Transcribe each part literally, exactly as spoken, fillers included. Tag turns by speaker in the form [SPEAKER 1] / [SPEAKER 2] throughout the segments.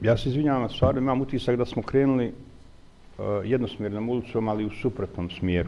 [SPEAKER 1] Ja se izvinjavam, stvarno imam utisak da smo krenuli uh, jednosmjernom ulicom, ali u suprotnom smjeru.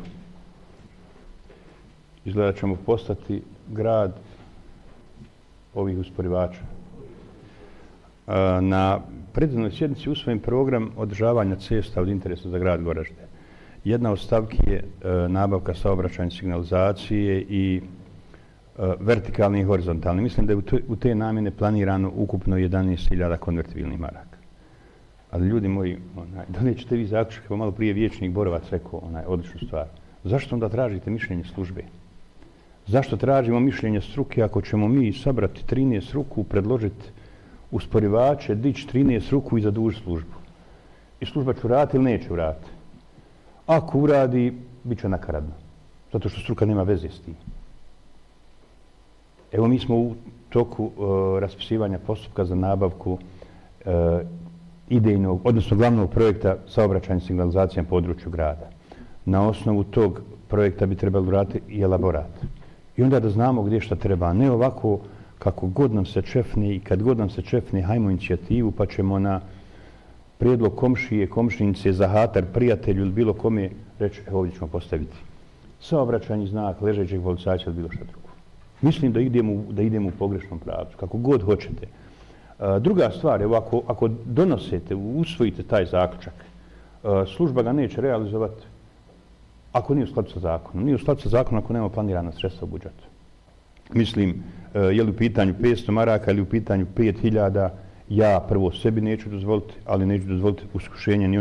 [SPEAKER 1] Izgleda da ćemo postati grad ovih usporivača. Uh, na predivnoj sjednici usvojen program održavanja cesta od interesa za grad Goražde. Jedna od stavki je uh, nabavka saobraćajne signalizacije i uh, vertikalni i horizontalni. Mislim da je u te, u te namjene planirano ukupno jedanaest hiljada konvertibilnih maraka. Ali ljudi moji, onaj, donećete vi zaključak, evo malo prije vijećnik Borovac rekao onaj, odličnu stvar. Zašto onda tražite mišljenje službe? Zašto tražimo mišljenje struke ako ćemo mi sabrati trinaest ruku, predložiti usporivače, dići trinaest ruku i zadužiti službu? I služba će uraditi ili neće uraditi? Ako uradi, bit će nakaradno. Zato što struka nema veze s tim. Evo mi smo u toku uh, raspisivanja postupka za nabavku uh, idejnog, odnosno glavnog projekta saobraćajne signalizacije na području grada. Na osnovu tog projekta bi trebalo uraditi i elaborat. I onda da znamo gdje šta treba. Ne ovako kako god nam se čefne i kad god nam se čefne, hajmo inicijativu pa ćemo na prijedlog komšije, komšinice, zahatar, prijatelju ili bilo kome reći, evo ovdje ćemo postaviti saobraćajni znak, ležećeg policajca ili bilo šta drugo. Mislim da idemo, da idemo u pogrešnom pravcu, kako god hoćete. Uh, druga stvar, evo ako, ako donosite, usvojite taj zaključak, uh, služba ga neće realizovati ako nije u skladu sa zakonom. Nije u skladu sa zakonom ako nema planirana sredstva u budžetu. Mislim, uh, je li u pitanju petsto maraka ili u pitanju pet hiljada, ja prvo sebi neću dozvoliti, ali neću dozvoliti uskušenje ni